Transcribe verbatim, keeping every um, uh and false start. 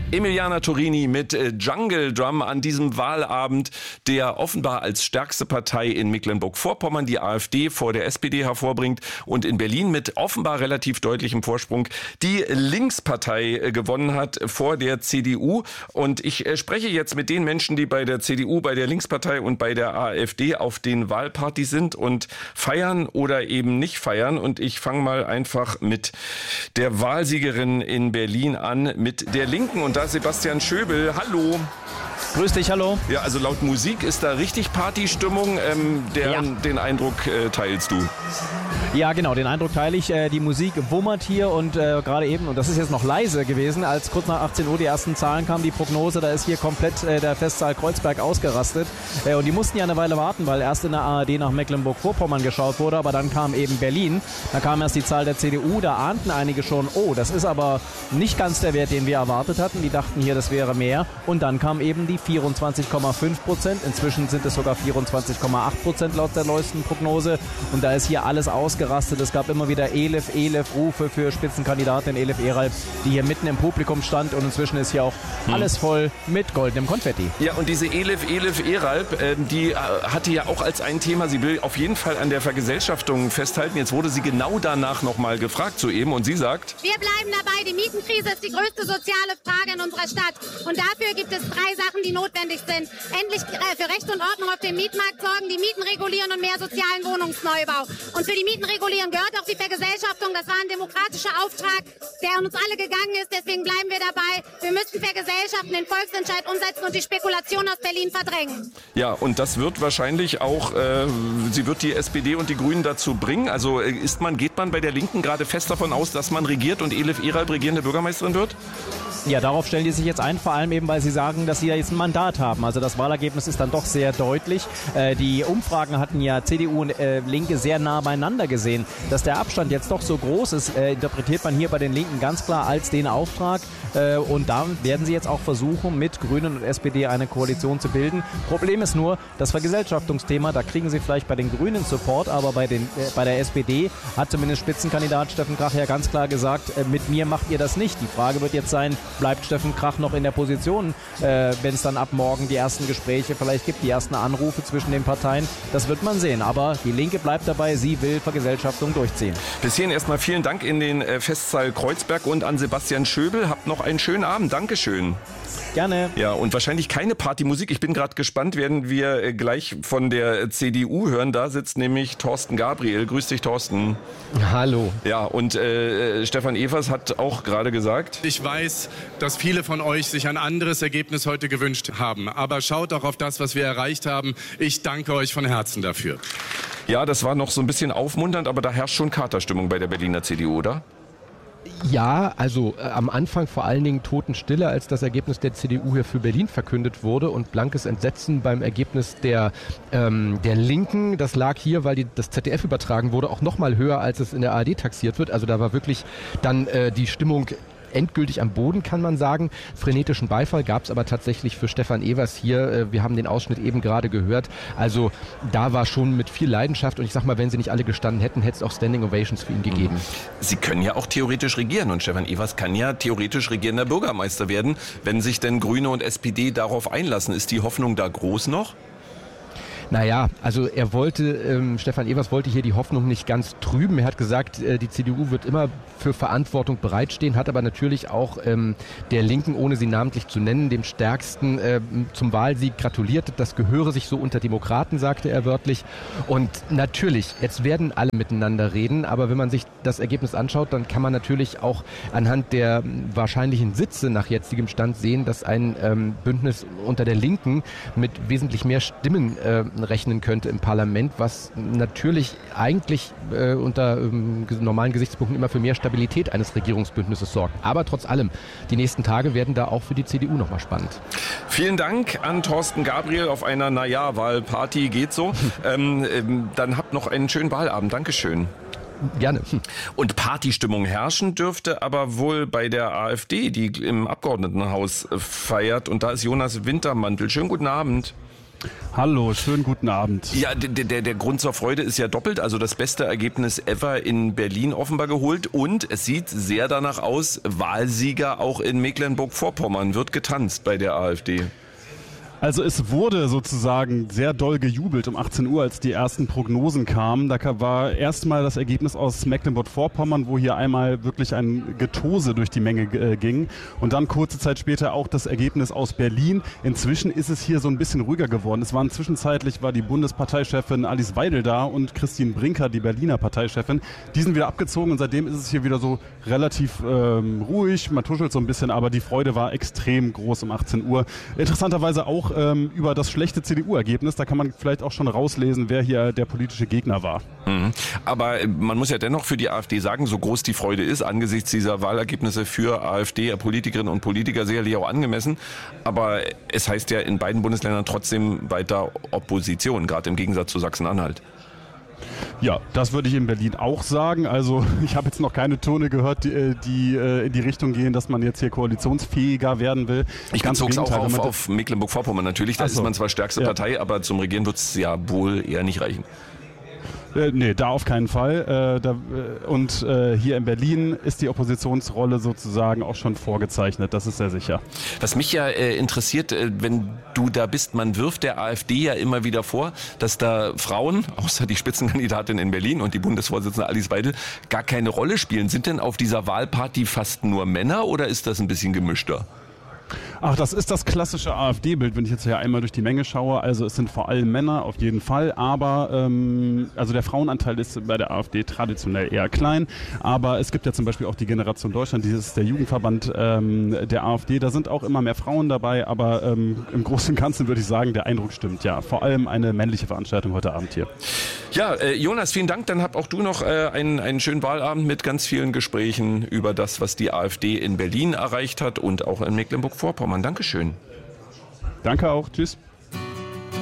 Emiliana Torini mit Jungle Drum an diesem Wahlabend, der offenbar als stärkste Partei in Mecklenburg-Vorpommern die AfD vor der S P D hervorbringt und in Berlin mit offenbar relativ deutlichem Vorsprung die Linkspartei gewonnen hat vor der C D U. Und ich spreche jetzt mit den Menschen, die bei der C D U, bei der Linkspartei und bei der AfD auf den Wahlpartys sind und feiern oder eben nicht feiern. Und ich fange mal einfach mit der Wahlsiegerin in Berlin an, mit der Linken. Und da ist Sebastian Schöbel. Hallo. Grüß dich, hallo. Ja, also laut Musik ist da richtig Partystimmung. Ähm, der, ja. Den Eindruck äh, teilst du? Ja, genau, den Eindruck teile ich. Äh, die Musik wummert hier und äh, gerade eben, und das ist jetzt noch leise gewesen, als kurz nach achtzehn Uhr die ersten Zahlen kamen, die Prognose, da ist hier komplett äh, der Festsaal Kreuzberg ausgerastet. Äh, und die mussten ja eine Weile warten, weil erst in der A R D nach Mecklenburg-Vorpommern geschaut wurde, aber dann kam eben Berlin. Da kam erst die Zahl der C D U, da ahnten einige schon, oh, das ist aber nicht ganz der Wert, den wir erwartet hatten. Die dachten hier, das wäre mehr. Und dann kam eben die vierundzwanzig Komma fünf Prozent. Inzwischen sind es sogar vierundzwanzig Komma acht Prozent laut der neuesten Prognose. Und da ist hier alles ausgerastet. Es gab immer wieder Elif, Elif Rufe für Spitzenkandidatin Elif Eralp, die hier mitten im Publikum stand. Und inzwischen ist hier auch hm. alles voll mit goldenem Konfetti. Ja, und diese Elif, Elif Eralp, äh, die äh, hatte ja auch als ein Thema, sie will auf jeden Fall an der Vergesellschaftung festhalten. Jetzt wurde sie genau danach nochmal gefragt soeben und sie sagt: Wir bleiben dabei, die Mietenkrise ist die größte soziale Frage in unserer Stadt. Und dafür gibt es drei Sachen, die notwendig sind. Endlich äh, für Recht und Ordnung auf dem Mietmarkt sorgen, die Mieten regulieren und mehr sozialen Wohnungsneubau. Und für die Mieten regulieren gehört auch die Vergesellschaftung. Das war ein demokratischer Auftrag, der an uns alle gegangen ist. Deswegen bleiben wir dabei. Wir müssen Vergesellschaften, den Volksentscheid umsetzen und die Spekulation aus Berlin verdrängen. Ja, und das wird wahrscheinlich auch, äh, sie wird die S P D und die Grünen dazu bringen. Also ist man, geht man bei der Linken gerade fest davon aus, dass man regiert und Elif Eralp regierende Bürgermeisterin wird? Ja, darauf stellen die sich jetzt ein, vor allem eben, weil sie sagen, dass sie ja jetzt ein Mandat haben. Also das Wahlergebnis ist dann doch sehr deutlich. Äh, die Umfragen hatten ja C D U und äh, Linke sehr nah beieinander gesehen. Dass der Abstand jetzt doch so groß ist, äh, interpretiert man hier bei den Linken ganz klar als den Auftrag. Äh, und da werden sie jetzt auch versuchen, mit Grünen und S P D eine Koalition zu bilden. Problem ist nur, das Vergesellschaftungsthema, da kriegen sie vielleicht bei den Grünen Support, aber bei, den, äh, bei der S P D hat zumindest Spitzenkandidat Steffen Krach ja ganz klar gesagt, äh, mit mir macht ihr das nicht. Die Frage wird jetzt sein, bleibt Steffen Krach noch in der Position, äh, wenn es dann ab morgen die ersten Gespräche vielleicht gibt, die ersten Anrufe zwischen den Parteien. Das wird man sehen. Aber die Linke bleibt dabei, sie will Vergesellschaftung durchziehen. Bis hierhin erstmal vielen Dank in den äh, Festsaal Kreuzberg und an Sebastian Schöbel. Habt noch einen schönen Abend. Dankeschön. Gerne. Ja, und wahrscheinlich keine Partymusik. Ich bin gerade gespannt, werden wir äh, gleich von der C D U hören. Da sitzt nämlich Thorsten Gabriel. Grüß dich, Thorsten. Hallo. Ja, und äh, Stefan Evers hat auch gerade gesagt: Ich weiß, dass viele von euch sich ein anderes Ergebnis heute gewünscht haben. Aber schaut auch auf das, was wir erreicht haben. Ich danke euch von Herzen dafür. Ja, das war noch so ein bisschen aufmunternd, aber da herrscht schon Katerstimmung bei der Berliner C D U, oder? Ja, also äh, am Anfang vor allen Dingen Totenstille, als das Ergebnis der C D U hier für Berlin verkündet wurde, und blankes Entsetzen beim Ergebnis der, ähm, der Linken. Das lag hier, weil die, das Z D F übertragen wurde, auch noch mal höher, als es in der A R D taxiert wird. Also da war wirklich dann äh, die Stimmung endgültig am Boden, kann man sagen. Frenetischen Beifall gab es aber tatsächlich für Stefan Evers hier. Wir haben den Ausschnitt eben gerade gehört. Also da war schon mit viel Leidenschaft, und ich sag mal, wenn sie nicht alle gestanden hätten, hätte es auch Standing Ovations für ihn gegeben. Sie können ja auch theoretisch regieren, und Stefan Evers kann ja theoretisch regierender Bürgermeister werden, wenn sich denn Grüne und S P D darauf einlassen. Ist die Hoffnung da groß noch? Naja, also er wollte, ähm, Stefan Evers wollte hier die Hoffnung nicht ganz trüben. Er hat gesagt, äh, die C D U wird immer für Verantwortung bereitstehen, hat aber natürlich auch ähm, der Linken, ohne sie namentlich zu nennen, dem Stärksten äh, zum Wahlsieg gratuliert. Das gehöre sich so unter Demokraten, sagte er wörtlich. Und natürlich, jetzt werden alle miteinander reden, aber wenn man sich das Ergebnis anschaut, dann kann man natürlich auch anhand der wahrscheinlichen Sitze nach jetzigem Stand sehen, dass ein ähm, Bündnis unter der Linken mit wesentlich mehr Stimmen äh, rechnen könnte im Parlament, was natürlich eigentlich äh, unter ähm, normalen Gesichtspunkten immer für mehr Stabilität eines Regierungsbündnisses sorgt. Aber trotz allem, die nächsten Tage werden da auch für die C D U nochmal spannend. Vielen Dank an Thorsten Gabriel auf einer, naja, Wahlparty geht so. ähm, ähm, dann habt noch einen schönen Wahlabend. Dankeschön. Gerne. Und Partystimmung herrschen dürfte aber wohl bei der AfD, die im Abgeordnetenhaus feiert. Und da ist Jonas Wintermantel. Schönen guten Abend. Hallo, schönen guten Abend. Ja, der, der, der Grund zur Freude ist ja doppelt. Also das beste Ergebnis ever in Berlin offenbar geholt. Und es sieht sehr danach aus, Wahlsieger auch in Mecklenburg-Vorpommern. Wird getanzt bei der AfD. Also es wurde sozusagen sehr doll gejubelt um achtzehn Uhr, als die ersten Prognosen kamen. Da war erstmal das Ergebnis aus Mecklenburg-Vorpommern, wo hier einmal wirklich ein Getose durch die Menge äh, ging. Und dann kurze Zeit später auch das Ergebnis aus Berlin. Inzwischen ist es hier so ein bisschen ruhiger geworden. Es waren zwischenzeitlich war die Bundesparteichefin Alice Weidel da und Christine Brinker, die Berliner Parteichefin. Die sind wieder abgezogen und seitdem ist es hier wieder so relativ ähm, ruhig. Man tuschelt so ein bisschen, aber die Freude war extrem groß um achtzehn Uhr. Interessanterweise auch ähm, über das schlechte C D U-Ergebnis. Da kann man vielleicht auch schon rauslesen, wer hier der politische Gegner war. Mhm. Aber man muss ja dennoch für die AfD sagen, so groß die Freude ist, angesichts dieser Wahlergebnisse für AfD-Politikerinnen und Politiker sicherlich auch angemessen. Aber es heißt ja in beiden Bundesländern trotzdem weiter Opposition, gerade im Gegensatz zu Sachsen-Anhalt. Ja, das würde ich in Berlin auch sagen. Also ich habe jetzt noch keine Töne gehört, die, die äh, in die Richtung gehen, dass man jetzt hier koalitionsfähiger werden will. Ich bezog es auch auf, auf Mecklenburg-Vorpommern natürlich. Da so. ist man zwar stärkste ja. Partei, aber zum Regieren wird es ja wohl eher nicht reichen. Äh, nee, da auf keinen Fall. Äh, da, äh, und äh, hier in Berlin ist die Oppositionsrolle sozusagen auch schon vorgezeichnet, das ist sehr sicher. Was mich ja äh, interessiert, äh, wenn du da bist, man wirft der AfD ja immer wieder vor, dass da Frauen, außer die Spitzenkandidatin in Berlin und die Bundesvorsitzende Alice Weidel, gar keine Rolle spielen. Sind denn auf dieser Wahlparty fast nur Männer oder ist das ein bisschen gemischter? Ach, das ist das klassische AfD-Bild, wenn ich jetzt hier einmal durch die Menge schaue. Also es sind vor allem Männer, auf jeden Fall. Aber ähm, also der Frauenanteil ist bei der AfD traditionell eher klein. Aber es gibt ja zum Beispiel auch die Generation Deutschland, dieses ist der Jugendverband ähm, der AfD. Da sind auch immer mehr Frauen dabei. Aber ähm, im Großen und Ganzen würde ich sagen, der Eindruck stimmt. Ja, vor allem eine männliche Veranstaltung heute Abend hier. Ja, äh, Jonas, vielen Dank. Dann hab auch du noch äh, einen, einen schönen Wahlabend mit ganz vielen Gesprächen über das, was die AfD in Berlin erreicht hat und auch in Mecklenburg-Vorpommern. Dankeschön. Danke auch. Tschüss.